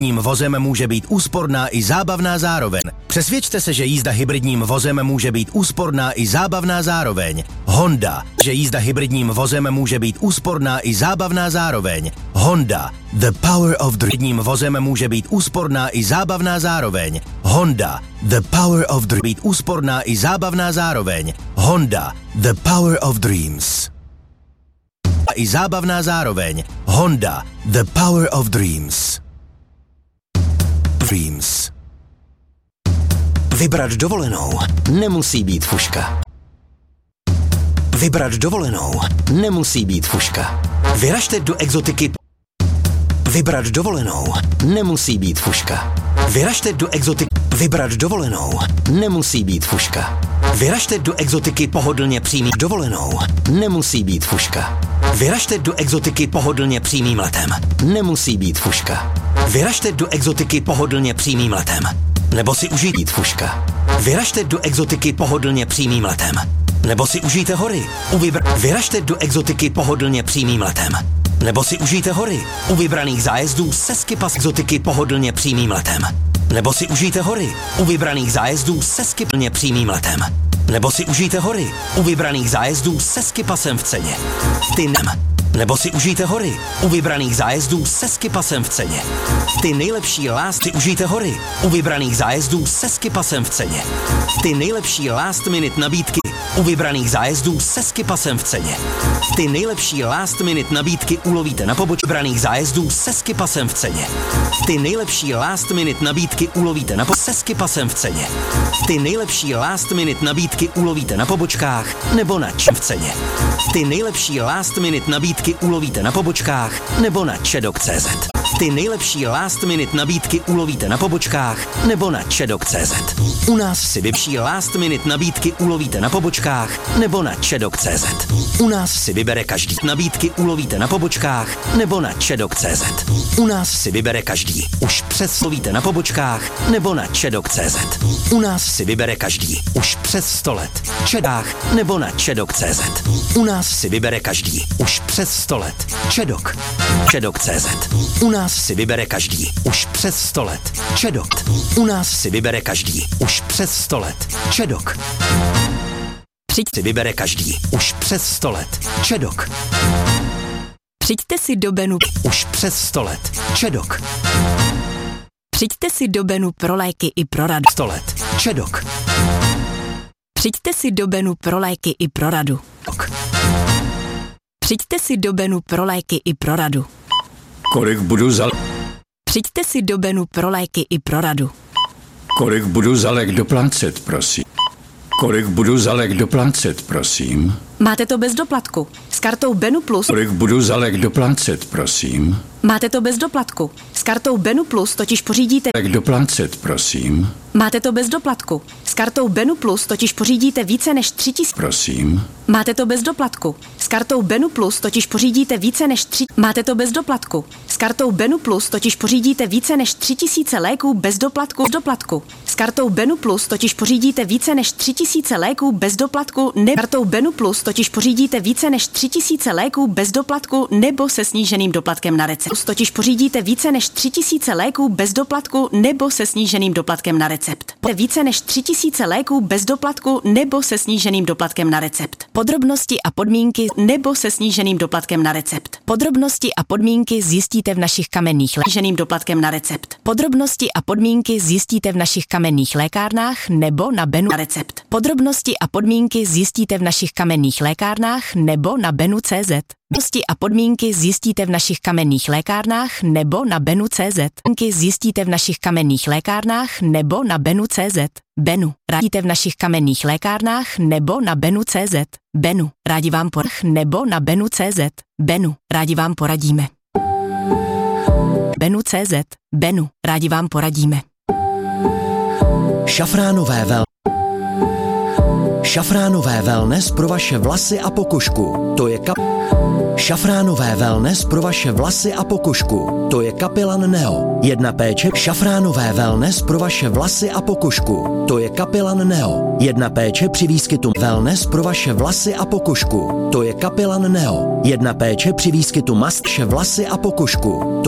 hybridním vozem může být úsporná i zábavná zároveň. Přesvědčte se, že jízda hybridním vozem může být úsporná i zábavná zároveň. Honda, že jízda hybridním vozem může být úsporná i zábavná zároveň. Honda, the power of hybridním vozem může být úsporná i zábavná zároveň. Honda, the power of být úsporná i zábavná zároveň. Honda, the power of dreams. I zábavná zároveň. Honda, the power of dreams. Dreams. Vybrat dovolenou nemusí být fuška. Vybrat dovolenou nemusí být fuška. Vyražte do exotiky. Vybrat dovolenou nemusí být fuška. Vyražte do exotiky. Vybrat dovolenou nemusí být fuška. Vyražte do exotiky pohodlně přímým dovolenou nemusí být fuška. Vyražte do exotiky pohodlně přímým letem. Nemusí být fuška. Vyražte do exotiky pohodlně přímým letem. Nebo si užijte fuška. Vyražte do exotiky pohodlně přímým letem. Nebo si užijte hory. Vyražte do exotiky pohodlně přímým letem. Nebo si užijte hory. U vybraných zájezdů se Skipas exotiky pohodlně přímým letem. Nebo si užijte hory. U vybraných zájezdů se Skipasem přímým letem. Nebo si užijte hory. U vybraných zájezdů se Skipasem v ceně. Nebo si užijte hory. U vybraných zájezdů se Skipasem v ceně. Ty nejlepší lásty užijte hory. U vybraných zájezdů se Skipasem v ceně. Ty nejlepší last minute nabídky u vybraných zájezdů se Skipasem v ceně. Ty nejlepší last minute nabídky ulovíte na pobočce vybraných zájezdů se Skipasem v ceně. Ty nejlepší last minute nabídky ulovíte na se Skipasem v ceně. Ty nejlepší last minute nabídky ulovíte na pobočkách nebo na v ceně. Ty nejlepší last minute nabídky ulovíte na pobočkách nebo na Čedok.cz. Ty nejlepší last minute nabídky ulovíte na pobočkách nebo na Čedok.cz. U nás si vypší last minute nabídky ulovíte na pobočkách nebo na Čedok.cz. U nás si vybere každý. Nabídky ulovíte na pobočkách nebo na Čedok.cz. U nás si vybere každý. Už přes lovíte na pobočkách nebo na Čedok.cz. U nás si vybere každý. Už přes 100 let. Čedách nebo na Čedok.cz. U nás si vybere každý. Už přes 100 let. Čedok. Čedok.cz. U nás si vybere každý. Už přes 100 let. Čedok. U nás si vybere každý. Už přes 100 let. Čedok. Si vybere každý. Už přes 100 let. Čedok. Přijďte si do Benu. Už přes 100 let. Čedok. Přijďte si do Benu pro léky i pro radu. 100 let. Čedok. Přijďte si do Benu pro léky i pro radu. Přijďte si do Benu pro léky i pro radu. Kolik budu za... Přijďte si do Benu pro léky i pro radu. Kolik budu za lék doplácet, prosím? Kolik budu za lék doplácet, prosím? Máte to bez doplatku. S kartou Benu Plus. Kolik budu za lék doplácet, prosím? Máte to bez doplatku. S kartou Benu Plus totiž pořídíte... Lék doplácet, prosím? Máte to bez doplatku. S kartou Benu Plus totiž pořídíte více než 3000... Prosím? Máte to bez doplatku. S kartou Benu Plus totiž pořídíte více než 3... Máte to bez doplatku. S kartou Benu Plus totiž pořídíte více než 3000 léků bez doplatku. S kartou Benu Plus totiž pořídíte více než 3000 léků bez doplatku kartou Benu Plus totiž pořídíte více než 3000 léků bez doplatku nebo se sníženým doplatkem na recept. Totiž pořídíte více než 3000 léků bez doplatku nebo se sníženým doplatkem na recept. Více než 3000 léků bez doplatku nebo se sníženým doplatkem na recept. Podrobnosti a podmínky nebo se sníženým doplatkem na recept. Podrobnosti a podmínky zjistíte v našich kamenných sníženým doplatkem na recept. Podrobnosti a podmínky zjistíte v našich kamenných lékárnách nebo na Benu na recept. Podrobnosti a podmínky zjistíte v našich kamenných lékárnách nebo na Benu.cz. Podrobnosti a podmínky zjistíte v našich kamenných lékárnách nebo na Benu.cz. Podmínky zjistíte v našich kamenných lékárnách nebo na Benu.cz. Benu. Radíte v našich kamenných lékárnách nebo na Benu.cz. Benu. Rádi vám nebo na Benu.cz. Benu. Rádi vám poradíme. Benu.cz. Benu. Rádi vám poradíme. Šafránové wellness pro vaše vlasy a pokožku. To je Šafránové wellness pro vaše vlasy a pokožku. To je Kapilan Neo. Jedna péče. Šafránové wellness pro vaše vlasy a pokožku. To je Kapilan Neo. Jedna péče při výskytu wellness pro vaše vlasy a pokožku. To je Kapilan Neo. Jedna péče při výskytu mastše vlasy a pokožku.